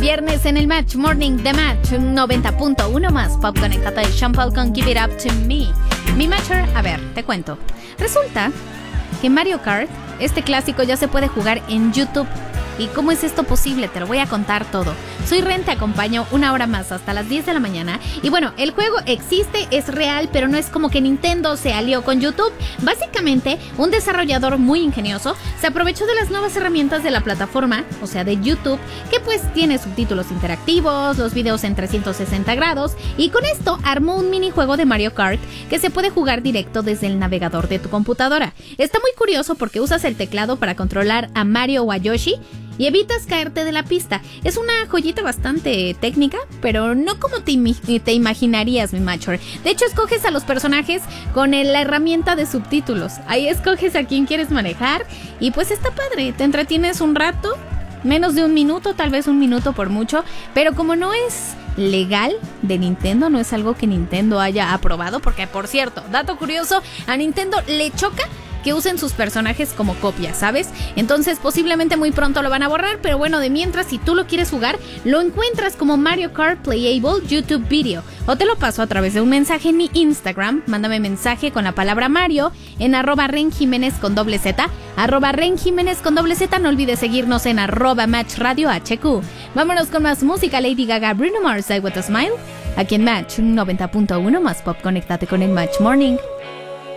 viernes en el Match Morning de Match 90.1 más Pop Conectado de Sean Paul con Give It Up To Me. Mi Matcher, a ver, te cuento. Resulta que Mario Kart, este clásico, ya se puede jugar en YouTube. ¿Y cómo es esto posible? Te lo voy a contar todo. Soy Ren, te acompaño una hora más hasta las 10 de la mañana. Y bueno, el juego existe, es real, pero no es como que Nintendo se alió con YouTube. Básicamente, un desarrollador muy ingenioso se aprovechó de las nuevas herramientas de la plataforma, o sea de YouTube, que pues tiene subtítulos interactivos, los videos en 360 grados, y con esto armó un minijuego de Mario Kart que se puede jugar directo desde el navegador de tu computadora. Está muy curioso porque usas el teclado para controlar a Mario o a Yoshi y evitas caerte de la pista. Es una joyita bastante técnica, pero no como te imaginarías, mi Matcher. De hecho, escoges a los personajes con la herramienta de subtítulos. Ahí escoges a quién quieres manejar y pues está padre. Te entretienes un rato, menos de un minuto, tal vez un minuto por mucho, pero como no es legal de Nintendo, no es algo que Nintendo haya aprobado, porque por cierto, dato curioso, a Nintendo le choca que usen sus personajes como copias, ¿sabes? Entonces posiblemente muy pronto lo van a borrar, pero bueno, de mientras, si tú lo quieres jugar, lo encuentras como Mario Kart Playable YouTube Video, o te lo paso a través de un mensaje en mi Instagram. Mándame mensaje con la palabra Mario en @renjiménez con doble Z, @renjiménez con doble Z. No olvides seguirnos en @matchradiohq. Vámonos con más música. Lady Gaga, Bruno Mars, I Want a Smile, aquí en Match 90.1 más Pop. Conéctate con el Match Morning.